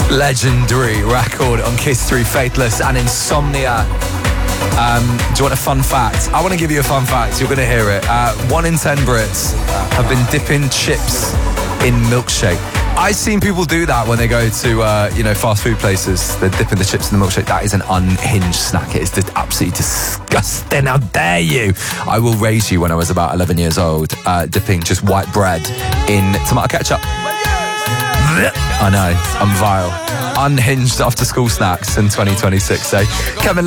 Legendary record on Kiss 3, Faithless and Insomnia. Do you want a fun fact? I want to give you a fun fact. You're going to hear it. 1 in 10 Brits have been dipping chips in milkshake. I've seen people do that when they go to, fast food places. They're dipping the chips in the milkshake. That is an unhinged snack. It is just absolutely disgusting. How dare you? I will raise you when I was about 11 years old, dipping just white bread in tomato ketchup. I know, I'm vile. Unhinged after school snacks in 2026. So, Kevin